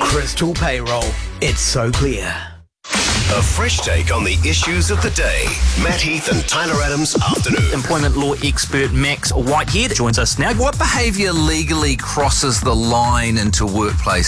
Crystal Payroll. It's so clear. A fresh take on the issues of the day. Matt Heath and Tyler Adams afternoon. Employment law expert Max Whitehead joins us now. What behaviour legally crosses the line into workplace